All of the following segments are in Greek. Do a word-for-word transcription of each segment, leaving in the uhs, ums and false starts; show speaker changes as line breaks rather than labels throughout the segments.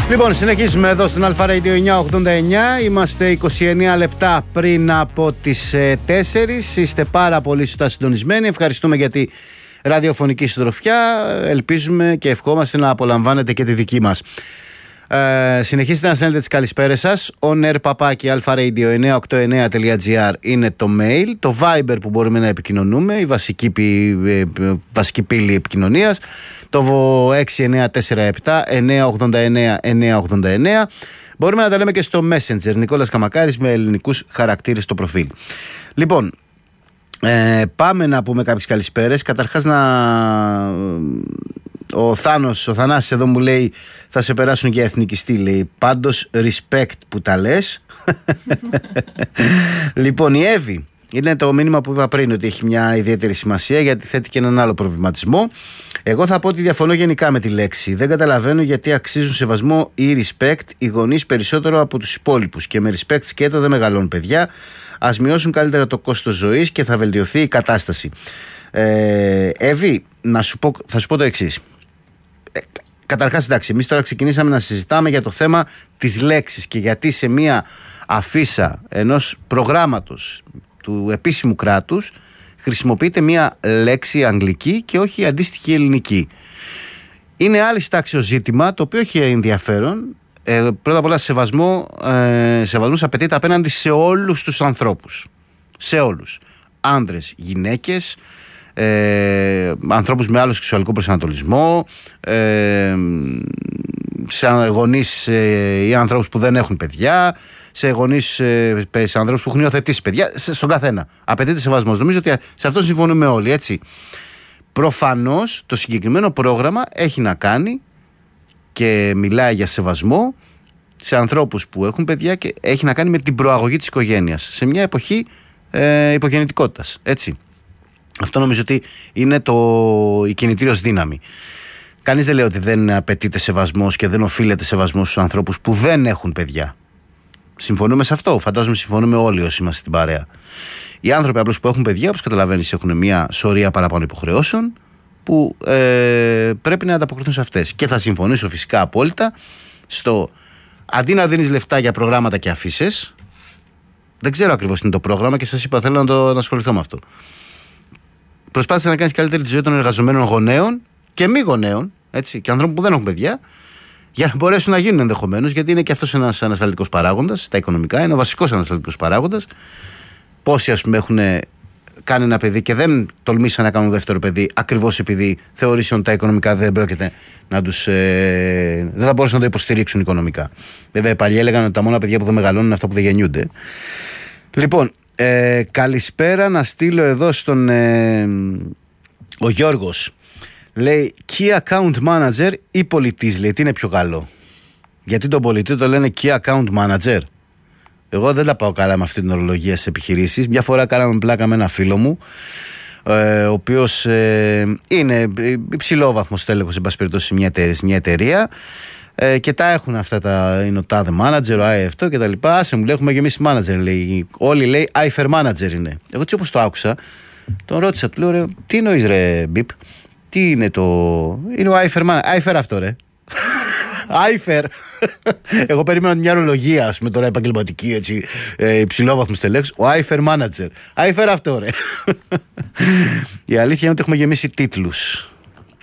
Λοιπόν, συνεχίζουμε εδώ στην Αλφα Radio εννιακόσια ογδόντα εννιά. Είμαστε είκοσι εννέα λεπτά πριν από τις τέσσερις. Είστε πάρα πολύ σωστά συντονισμένοι. Ευχαριστούμε για τη ραδιοφωνική συντροφιά. Ελπίζουμε και ευχόμαστε να απολαμβάνετε και τη δική μας. Ε, συνεχίστε να στέλνετε τις καλησπέρες σας. on air παπάκι alfaradio εννιακόσια ογδόντα εννιά τελεία gr είναι το mail. Το Viber που μπορούμε να επικοινωνούμε, η βασική, η βασική πύλη επικοινωνίας. Το έξι εννιά τέσσερα επτά εννιακόσια ογδόντα εννιά εννιακόσια ογδόντα εννιά. Μπορούμε να τα λέμε και στο Messenger. Νικόλας Καμακάρης με ελληνικούς χαρακτήρες στο προφίλ. Λοιπόν, ε, πάμε να πούμε κάποιες καλησπέρες. Καταρχάς να... Ο Θάνος, ο Θανάσης εδώ μου λέει θα σε περάσουν και εθνικιστή, λέει. Πάντως respect που τα λες. Λοιπόν, η Εύη, είναι το μήνυμα που είπα πριν ότι έχει μια ιδιαίτερη σημασία γιατί θέτει και έναν άλλο προβληματισμό. Εγώ θα πω ότι διαφωνώ γενικά με τη λέξη. Δεν καταλαβαίνω γιατί αξίζουν σεβασμό ή respect οι γονείς περισσότερο από τους υπόλοιπους και με respect σκέτο δεν μεγαλώνουν παιδιά. Ας μειώσουν καλύτερα το κόστος ζωής και θα βελτιωθεί η κατάσταση. Ε, Εύη, να σου πω, θα σου πω το εξής. Ε, καταρχάς, εντάξει, εμείς τώρα ξεκινήσαμε να συζητάμε για το θέμα της λέξης και γιατί σε μια αφίσα ενός προγράμματος του επίσημου κράτους χρησιμοποιείται μια λέξη αγγλική και όχι αντίστοιχη ελληνική. Είναι άλλη τάξης ζήτημα, το οποίο έχει ενδιαφέρον. Ε, πρώτα απ' όλα σεβασμό, ε, σεβασμός απαιτείται απέναντι σε όλους τους ανθρώπους. Σε όλους. Άνδρες, γυναίκες, ε, ανθρώπους με άλλο σεξουαλικό προσανατολισμό, ε, σε γονείς ε, ή ανθρώπους που δεν έχουν παιδιά, σε γονείς, ε, σε ανθρώπους που έχουν υιοθετήσει παιδιά, σε, στον καθένα. Απαιτείται σεβασμός. Νομίζω ότι σε αυτό συμφωνούμε όλοι, έτσι. Προφανώς το συγκεκριμένο πρόγραμμα έχει να κάνει και μιλάει για σεβασμό σε ανθρώπους που έχουν παιδιά και έχει να κάνει με την προαγωγή της οικογένειας σε μια εποχή ε, υπογεννητικότητας, έτσι. Αυτό νομίζω ότι είναι το, η κινητήριος δύναμη. Κανείς δεν λέει ότι δεν απαιτείται σεβασμός και δεν οφείλεται σεβασμός στους ανθρώπους που δεν έχουν παιδιά. Συμφωνούμε σε αυτό. Φαντάζομαι συμφωνούμε όλοι όσοι είμαστε στην παρέα. Οι άνθρωποι απλώς που έχουν παιδιά, όπως καταλαβαίνεις, έχουν μια σωρία παραπάνω υποχρεώσεων που ε, πρέπει να ανταποκριθούν σε αυτές. Και θα συμφωνήσω φυσικά απόλυτα στο αντί να δίνεις λεφτά για προγράμματα και αφήσεις. Δεν ξέρω ακριβώς τι είναι το πρόγραμμα και σας είπα θέλω να, το, να ασχοληθώ με αυτό. Προσπάθησε να κάνεις καλύτερη τη ζωή των εργαζομένων γονέων και μη γονέων, έτσι, και ανθρώπων που δεν έχουν παιδιά, για να μπορέσουν να γίνουν ενδεχομένως, γιατί είναι και αυτός ένας ανασταλτικός παράγοντας, τα οικονομικά, είναι ο βασικός ανασταλτικός παράγοντας. Πόσοι, ας πούμε, έχουν κάνει ένα παιδί και δεν τολμήσαν να κάνουν δεύτερο παιδί, ακριβώς επειδή θεωρήσαν ότι τα οικονομικά δεν πρόκειται να τους. Ε, δεν θα μπορούσαν να το υποστηρίξουν οικονομικά. Βέβαια, παλιοί έλεγαν ότι τα μόνα παιδιά που δεν μεγαλώνουν είναι αυτά που δεν γεννιούνται. Λοιπόν, ε, καλησπέρα να στείλω εδώ στον. Ε, ο Γιώργος. Λέει Key Account Manager ή πολιτής, λέει, τι είναι πιο καλό? Γιατί τον πολιτή το λένε Key Account Manager? Εγώ δεν τα πάω καλά με αυτή την ορολογία στις επιχειρήσεις. Μια φορά κάναμε πλάκα με ένα φίλο μου, ε, ο οποίος ε, είναι υψηλόβαθμος τέλεχος, εν πάση περιπτώσει, σε μια εταιρεία, μια εταιρεία ε, και τα έχουν αυτά τα, είναι ο τάδε manager, ο άι αυτό και τα λοιπά. Άσε μου λέει, έχουμε και εμείς manager, λέει. Όλοι, λέει, άιφερ manager είναι. Εγώ έτσι όπως το άκουσα, τον ρώτησα, του λέω, ρε, τι εννοείς, ρε μπιπ? Τι είναι το. Είναι ο άιφερ manager. άιφερ αυτό, ρε. άιφερ. Εγώ περίμενα μια ορολογία, ας πούμε, τώρα επαγγελματική, έτσι, ε, υψηλόβαθμος τελέξ. Ο άιφερ manager. άιφερ αυτό, ρε. Η αλήθεια είναι ότι έχουμε γεμίσει τίτλους.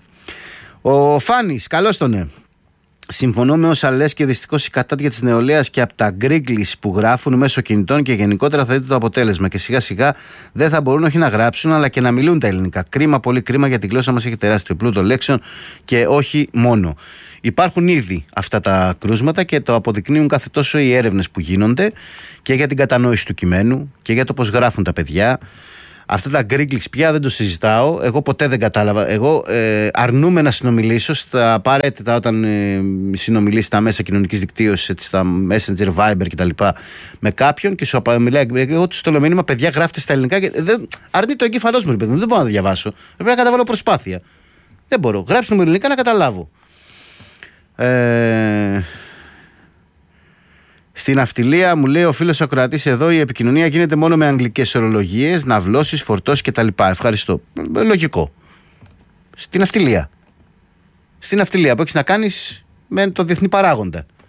Ο Φάνης, καλώς τον, ναι. Συμφωνώ με όσα λες και δυστυχώς η κατάτια της νεολαίας και από τα γκρίγκλις που γράφουν μέσω κινητών και γενικότερα θα δείτε το αποτέλεσμα. Και σιγά σιγά δεν θα μπορούν όχι να γράψουν αλλά και να μιλούν τα ελληνικά. Κρίμα, πολύ κρίμα, γιατί η γλώσσα μας έχει τεράστιο πλούτο λέξεων και όχι μόνο. Υπάρχουν ήδη αυτά τα κρούσματα και το αποδεικνύουν κάθε τόσο οι έρευνες που γίνονται και για την κατανόηση του κειμένου και για το πώς γράφουν τα παιδιά. Αυτά τα γκρίγκλιξ πια δεν το συζητάω. Εγώ ποτέ δεν κατάλαβα. Εγώ ε, αρνούμαι να συνομιλήσω στα απαραίτητα όταν ε, συνομιλείς στα μέσα κοινωνικής δικτύωσης, στα Messenger, Viber κτλ. Με κάποιον και σου μιλάει. Εγώ του στέλνω μήνυμα, παιδιά, γράφτε στα ελληνικά. Και δεν, αρνεί το εγκέφαλός μου, παιδί μου. Δεν μπορώ να το διαβάσω. Πρέπει να καταβάλω προσπάθεια. Δεν μπορώ. Γράψτε μου ελληνικά να καταλάβω. Ε, Στην ναυτιλία, μου λέει ο φίλος ακροατής εδώ, η επικοινωνία γίνεται μόνο με αγγλικές ορολογίες, ναυλώσεις, φορτώσεις κτλ. Ευχαριστώ. Λογικό. Στην ναυτιλία. Στην ναυτιλία που έχεις να κάνεις με το διεθνή παράγοντα.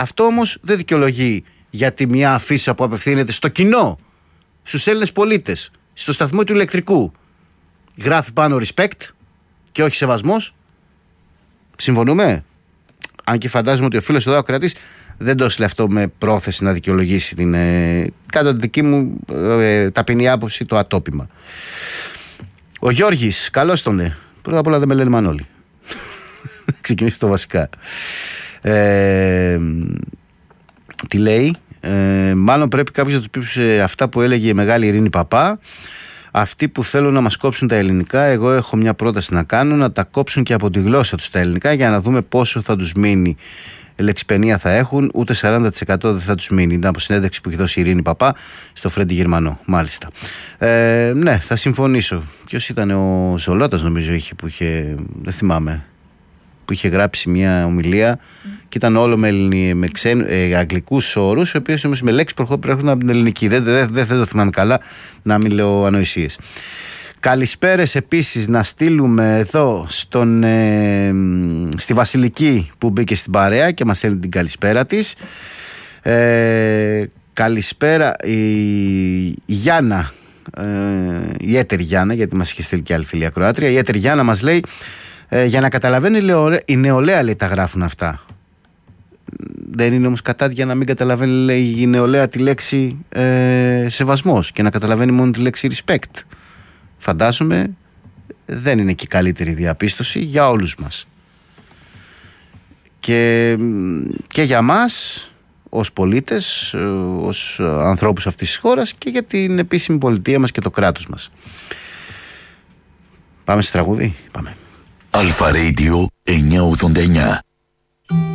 Αυτό όμως δεν δικαιολογεί γιατί μια αφίσα που απευθύνεται στο κοινό, στους Έλληνες πολίτες, στο σταθμό του ηλεκτρικού, γράφει πάνω respect και όχι σεβασμός. Συμφωνούμε? Αν και φαντάζομαι ότι ο φίλος εδώ, ο κρατής, δεν το έστειλε αυτό με πρόθεση να δικαιολογήσει την, ε, κατά τη δική μου ε, ταπεινή άποψη, το ατόπιμα. Ο Γιώργης, καλώς τον ναι. Πρώτα απ' όλα δεν με λένε Μανώλη. Ξεκινήσει το βασικά. Ε, τι λέει? Ε, μάλλον πρέπει κάποιος να του πει σε αυτά που έλεγε η μεγάλη Ειρήνη Παπά. Αυτοί που θέλουν να μας κόψουν τα ελληνικά, εγώ έχω μια πρόταση να κάνω, να τα κόψουν και από τη γλώσσα τους τα ελληνικά, για να δούμε πόσο θα τους μείνει. Λεξιπαινία θα έχουν, ούτε σαράντα τοις εκατό δεν θα τους μείνει. Ήταν από συνέντευξη που έχει δώσει η Ειρήνη Παπά στο Φρέντι Γερμανό, μάλιστα. Ε, ναι, θα συμφωνήσω. Ποιος ήταν? Ο Ζολότας, νομίζω, είχε, που είχε, δεν θυμάμαι, που είχε γράψει μια ομιλία mm. και ήταν όλο με, με ξένου, ε, αγγλικούς όρους, οι οποίοι όμως με λέξεις προέρχονταν από την ελληνική. Δεν, δεν, δεν, δεν το θυμάμαι καλά, να μην λέω ανοησίες. Καλησπέρες επίσης να στείλουμε εδώ στον, ε, στη Βασιλική που μπήκε στην παρέα και μας στέλνει την καλησπέρα της. Ε, καλησπέρα η Γιάννα, ε, η έτερη Γιάννα, γιατί μας είχε στείλει και άλλη φίλη ακροάτρια. Η έτερη Γιάννα μας λέει, ε, για να καταλαβαίνει η νεολαία, λέει, τα γράφουν αυτά. Δεν είναι όμως κατά για να μην καταλαβαίνει, λέει, η νεολαία τη λέξη ε, σεβασμός και να καταλαβαίνει μόνο τη λέξη respect. Φαντάζομαι δεν είναι και η καλύτερη διαπίστωση για όλους μας. Και, και για μας ως πολίτες, ως ανθρώπους αυτής της χώρας και για την επίσημη πολιτεία μας και το κράτος μας. Πάμε σε τραγούδι. Πάμε.
Αλφα Radio εννιακόσια ογδόντα εννιά.